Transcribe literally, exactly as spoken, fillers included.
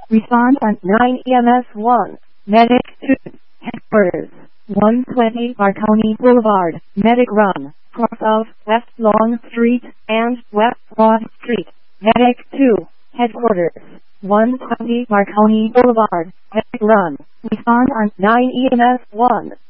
Respond on nine E M S one. Medic two. Headquarters. one twenty Marconi Boulevard, Medic Run, cross of West Long Street and West Broad Street. Medic two. Headquarters. one twenty Marconi Boulevard, Medic Run. Respond on nine E M S one.